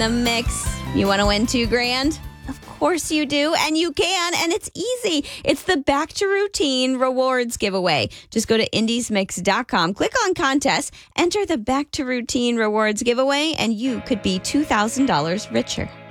the mix. You want to win $2,000? Of course you do, and you can, and it's easy. It's the Back to Routine Rewards giveaway. Just go to indiesmix.com, click on contest, enter the Back to Routine Rewards giveaway, and you could be $2,000 richer.